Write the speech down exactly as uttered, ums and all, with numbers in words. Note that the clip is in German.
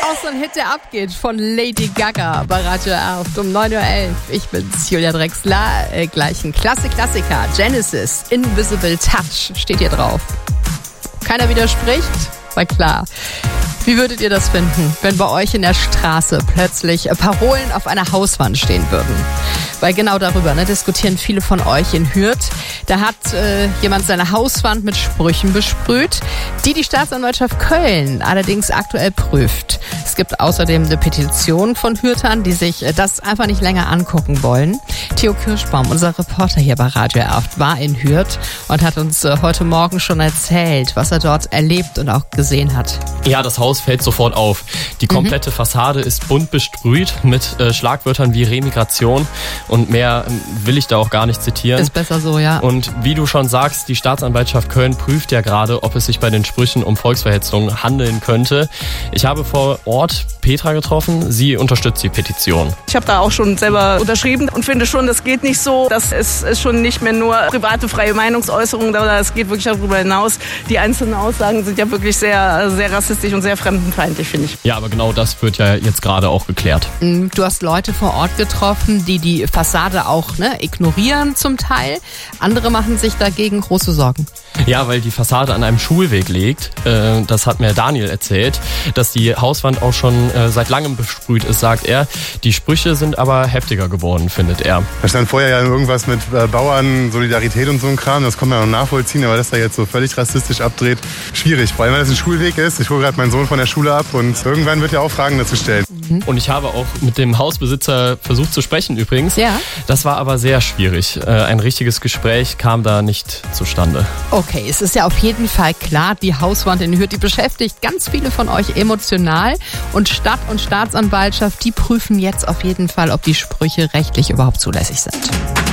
Auch so ein Hit, der abgeht von Lady Gaga bei Radio R um neun Uhr elf. Ich bin's, Julia Drexler. Äh, gleich ein Klasse-Klassiker. Genesis, Invisible Touch steht hier drauf. Keiner widerspricht? War klar. Wie würdet ihr das finden, wenn bei euch in der Straße plötzlich Parolen auf einer Hauswand stehen würden? Weil genau darüber ne, diskutieren viele von euch in Hürth. Da hat äh, jemand seine Hauswand mit Sprüchen besprüht, die die Staatsanwaltschaft Köln allerdings aktuell prüft. Es gibt außerdem eine Petition von Hürthern, die sich äh, das einfach nicht länger angucken wollen. Theo Kirschbaum, unser Reporter hier bei Radio R, war in Hürth und hat uns äh, heute Morgen schon erzählt, was er dort erlebt und auch gesehen hat. Ja, das Haus fällt sofort auf. Die komplette mhm. Fassade ist bunt besprüht mit äh, Schlagwörtern wie Remigration und mehr äh, will ich da auch gar nicht zitieren. Ist besser so, ja. Und wie du schon sagst, die Staatsanwaltschaft Köln prüft ja gerade, ob es sich bei den Sprüchen um Volksverhetzung handeln könnte. Ich habe vor Ort Petra getroffen. Sie unterstützt die Petition. Ich habe da auch schon selber unterschrieben und finde schon, das geht nicht so. Das ist, ist schon nicht mehr nur private freie Meinungsäußerung, sondern es geht wirklich darüber hinaus. Die einzelnen Aussagen sind ja wirklich sehr, sehr rassistisch und sehr fremdenfeindlich, finde ich. Ja, aber genau das wird ja jetzt gerade auch geklärt. Du hast Leute vor Ort getroffen, die die Fassade auch ne, ignorieren zum Teil. Andere machen sich dagegen große Sorgen. Ja, weil die Fassade an einem Schulweg liegt. Äh, das hat mir Daniel erzählt, dass die Hauswand auch schon äh, seit langem besprüht ist, sagt er. Die Sprüche sind aber heftiger geworden, findet er. Da stand vorher ja irgendwas mit äh, Bauern, Solidarität und so ein Kram. Das kann man auch nachvollziehen, aber dass er jetzt so völlig rassistisch abdreht, schwierig. Vor allem, weil das ein Schulweg ist. Ich hole gerade meinen Sohn von der Schule ab und irgendwann wird er auch Fragen dazu stellen. Mhm. Und ich habe auch mit dem Hausbesitzer versucht zu sprechen übrigens. Ja. Das war aber sehr schwierig. Äh, ein richtiges Gespräch kam da nicht zustande. Okay, es ist ja auf jeden Fall klar, die Hauswand in Hürth, die beschäftigt ganz viele von euch emotional. Und Stadt- und Staatsanwaltschaft, die prüfen jetzt auf jeden Fall, ob die Sprüche rechtlich überhaupt zulässig sind.